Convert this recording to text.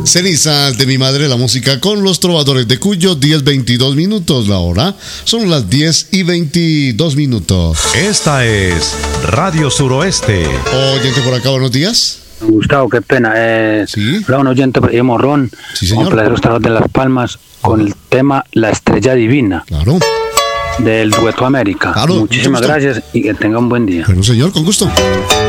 Cenizas de mi madre, la música con los trovadores de Cuyo, 10:22 minutos. La hora son las 10:22 minutos. Esta es Radio Suroeste. Oyente por acá, buenos días. Gustavo, qué pena. Sí. Hola, un oyente, Morrón. Sí, señor. Un placer estar de Las Palmas con el tema La Estrella Divina. Claro. Del Dueto América. Claro, Muchísimas mucho gusto. gracias y que tenga un buen día. Bueno, señor, con gusto.